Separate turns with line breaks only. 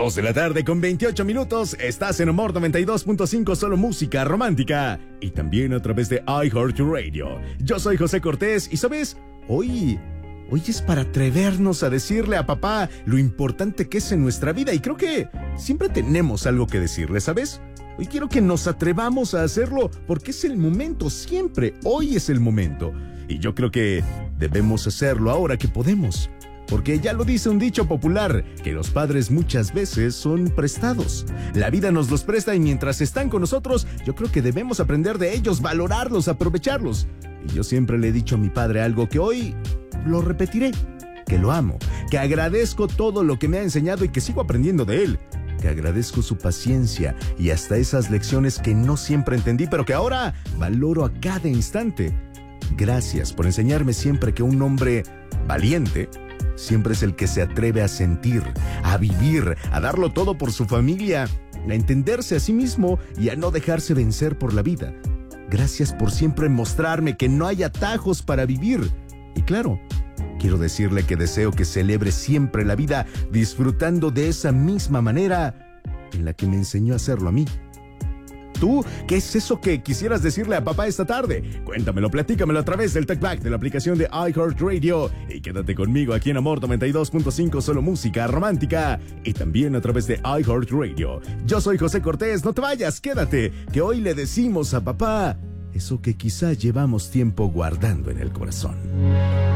2 de la tarde con 28 minutos. Estás en Amor 92.5, solo música romántica. Y también a través de iHeartRadio. Yo soy José Cortés y, ¿sabes? Hoy es para atrevernos a decirle a papá lo importante que es en nuestra vida. Y creo que siempre tenemos algo que decirle, ¿sabes? Hoy quiero que nos atrevamos a hacerlo porque es el momento, siempre. Hoy es el momento. Y yo creo que debemos hacerlo ahora que podemos. Porque ya lo dice un dicho popular, que los padres muchas veces son prestados. La vida nos los presta y mientras están con nosotros, yo creo que debemos aprender de ellos, valorarlos, aprovecharlos. Y yo siempre le he dicho a mi padre algo que hoy lo repetiré, que lo amo, que agradezco todo lo que me ha enseñado y que sigo aprendiendo de él, que agradezco su paciencia y hasta esas lecciones que no siempre entendí, pero que ahora valoro a cada instante. Gracias por enseñarme siempre que un hombre valiente siempre es el que se atreve a sentir, a vivir, a darlo todo por su familia, a entenderse a sí mismo y a no dejarse vencer por la vida. Gracias por siempre mostrarme que no hay atajos para vivir. Y claro, quiero decirle que deseo que celebre siempre la vida disfrutando de esa misma manera en la que me enseñó a hacerlo a mí. ¿Tú qué es eso que quisieras decirle a papá esta tarde? Cuéntamelo, platícamelo a través del TalkBack de la aplicación de iHeartRadio. Y quédate conmigo aquí en Amor 92.5, solo música romántica. Y también a través de iHeartRadio. Yo soy José Cortés, no te vayas, quédate, que hoy le decimos a papá eso que quizá llevamos tiempo guardando en el corazón.